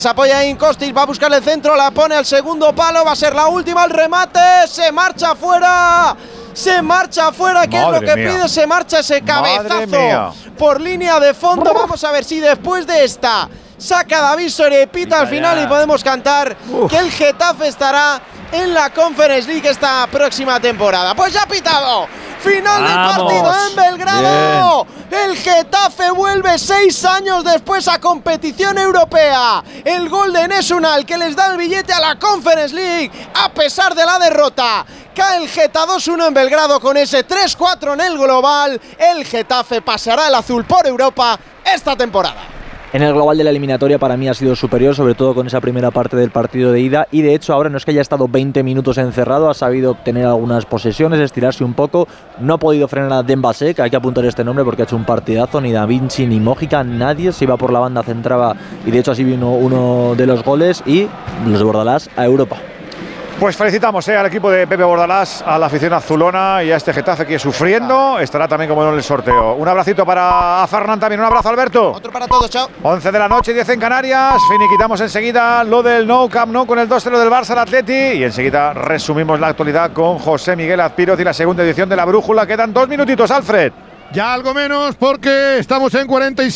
Se apoya ahí Kostic, va a buscar el centro, la pone al segundo palo, va a ser la última, el remate, se marcha fuera. Se marcha fuera, ¿qué es lo que pide? Se marcha ese cabezazo por línea de fondo. Vamos a ver si después de esta saca David Soria y pita al final y podemos cantar que el Getafe estará en la Conference League esta próxima temporada. Pues ya ha pitado. Final del partido en Belgrado. Bien. El Getafe vuelve 6 años después a competición europea. El gol de Nesunal que les da el billete a la Conference League a pesar de la derrota. Cae el Geta 2-1 en Belgrado con ese 3-4 en el global. El Getafe pasará el azul por Europa esta temporada. En el global de la eliminatoria para mí ha sido superior, sobre todo con esa primera parte del partido de ida, y de hecho ahora no es que haya estado 20 minutos encerrado, ha sabido obtener algunas posesiones, estirarse un poco, no ha podido frenar a Dembélé, que hay que apuntar este nombre porque ha hecho un partidazo, ni Da Vinci ni Mójica, nadie se iba por la banda, centraba, y de hecho así vino uno de los goles, y los Bordalás a Europa. Pues felicitamos al equipo de Pepe Bordalás, a la afición azulona y a este Getafe que sufriendo. Estará también como en el sorteo. Un abracito para Fernán también. Un abrazo, Alberto. Otro para todos, chao. 11 de la noche, 10 en Canarias. Finiquitamos enseguida lo del Nou Camp Nou con el 2-0 del Barça al Atleti. Y enseguida resumimos la actualidad con José Miguel Azpiroz y la segunda edición de La Brújula. Quedan 2 minutitos, Alfred. Ya algo menos porque estamos en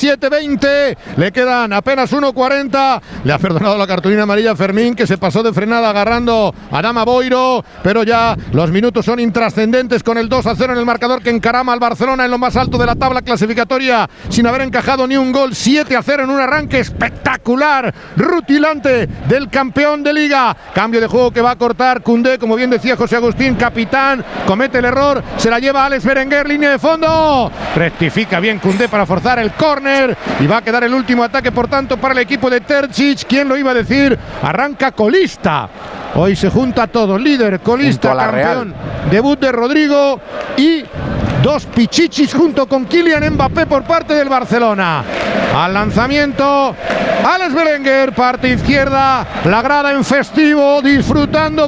47-20, le quedan apenas 1:40, le ha perdonado la cartulina amarilla a Fermín que se pasó de frenada agarrando a Adama Boiro, pero ya los minutos son intrascendentes con el 2-0 en el marcador que encarama al Barcelona en lo más alto de la tabla clasificatoria sin haber encajado ni un gol, 7-0 en un arranque espectacular, rutilante del campeón de Liga. Cambio de juego que va a cortar Koundé, como bien decía José Agustín, capitán, comete el error, se la lleva Alex Berenguer, línea de fondo. Rectifica bien Koundé para forzar el córner y va a quedar el último ataque por tanto para el equipo de Terzic. ¿Quién lo iba a decir? Arranca colista. Hoy se junta todo, líder, colista, campeón. Real. Debut de Rodrigo y 2 pichichis junto con Kylian Mbappé por parte del Barcelona. Al lanzamiento, Alex Berenguer, parte izquierda, la grada en festivo, disfrutando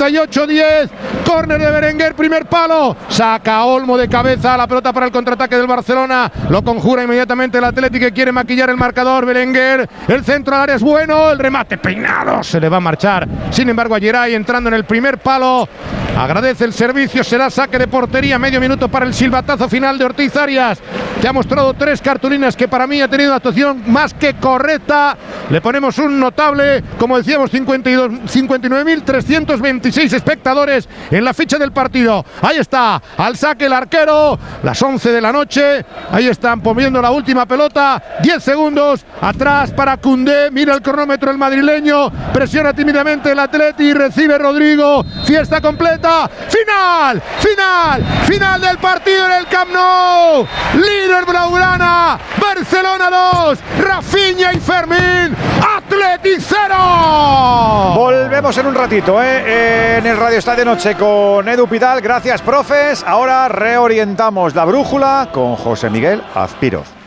48-10, córner de Berenguer, primer palo, saca Olmo de cabeza, la pelota para el contraataque del Barcelona, lo conjura inmediatamente el Atlético que quiere maquillar el marcador, Berenguer, el centro al área es bueno, el remate peinado, se le va a marchar, sin embargo a Geray entrando en el primer palo, agradece el servicio, será saque de portería, medio minuto para el silbatazo final de Ortiz Arias, que ha mostrado 3 cartulinas que para mí ha tenido una actuación más que correcta. Le ponemos un notable, como decíamos, 59.326 espectadores en la ficha del partido. Ahí está, al saque el arquero, las 11 de la noche, ahí están poniendo la última pelota, 10 segundos, atrás para Koundé, mira el cronómetro el madrileño, presiona tímidamente el Atleti, recibe Rodrigo, fiesta completa, final, final, final del partido en el Camp Nou, líder blaugrana, Barcelona 2, Rafinha y Fermín, Atleti 0. Volvemos en un ratito en el Radio Estadio Noche con Edu Pidal. Gracias, profes. Ahora reorientamos la brújula con José Miguel Azpiroz.